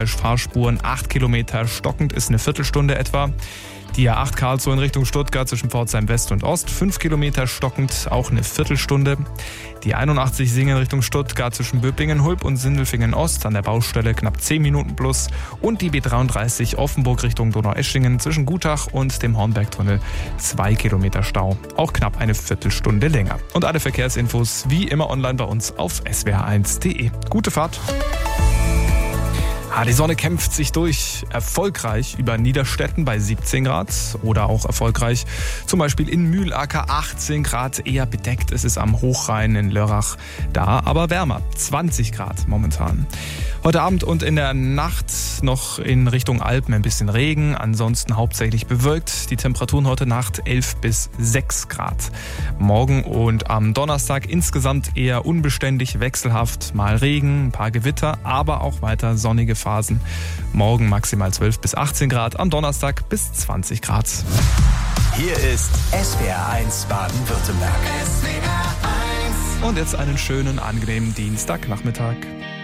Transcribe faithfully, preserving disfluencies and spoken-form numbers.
elf Fahrspuren, acht Kilometer, stockend ist eine Viertelstunde etwa. Die A acht Karlsruhe in Richtung Stuttgart zwischen Pforzheim West und Ost, fünf Kilometer stockend, auch eine Viertelstunde. Die einundachtzig Singen Richtung Stuttgart zwischen Böblingen-Hulb und Sindelfingen Ost an der Baustelle knapp zehn Minuten plus. Und die B dreiunddreißig Offenburg Richtung Donaueschingen zwischen Gutach und dem Hornbergtunnel zwei Kilometer Stau, auch knapp eine Viertelstunde länger. Und alle Verkehrsinfos wie immer online bei uns auf s w r eins punkt d e. Gute Fahrt! Ah, die Sonne kämpft sich durch, erfolgreich über Niederstetten bei siebzehn Grad oder auch erfolgreich zum Beispiel in Mühlacker achtzehn Grad, eher bedeckt ist es am Hochrhein in Lörrach, da aber wärmer, zwanzig Grad momentan. Heute Abend und in der Nacht noch in Richtung Alpen ein bisschen Regen, ansonsten hauptsächlich bewölkt. Die Temperaturen heute Nacht elf bis sechs Grad. Morgen und am Donnerstag insgesamt eher unbeständig, wechselhaft, mal Regen, ein paar Gewitter, aber auch weiter sonnige Phasen. Morgen maximal zwölf bis achtzehn Grad, am Donnerstag bis zwanzig Grad. Hier ist S W R eins Baden-Württemberg. Und jetzt einen schönen, angenehmen Dienstagnachmittag.